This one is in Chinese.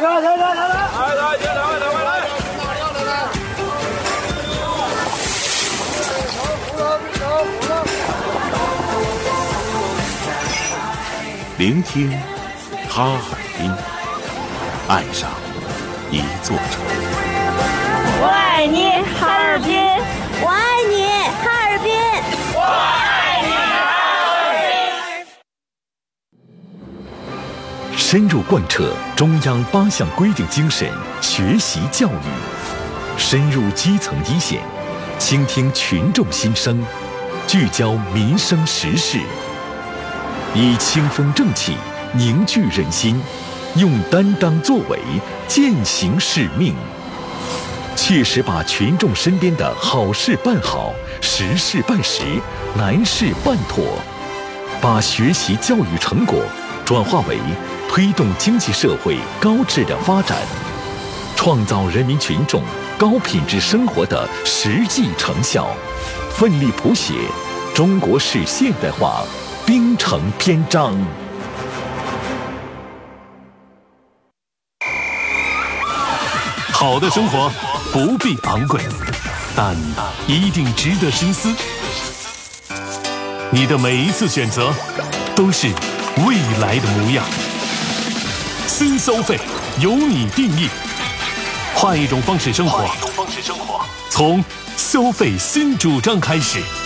聆听哈尔滨，爱上一座城。 我爱你，哈尔滨！ 我爱你，哈尔滨！ 我爱你，哈尔滨！深入贯彻中央8项规定精神学习教育，深入基层一线，倾听群众心声，聚焦民生时事，以清风正气凝聚人心，用担当作为践行使命，切实把群众身边的好事办好，实事办实，难事办妥，把学习教育成果转化为推动经济社会高质量发展，创造人民群众高品质生活的实际成效，奋力谱写中国式现代化冰城篇章。 好的生活不必昂贵，但一定值得深思。你的每一次选择都是未来的模样。新收费由你定义，换一种方式生活，从消费新主张开始。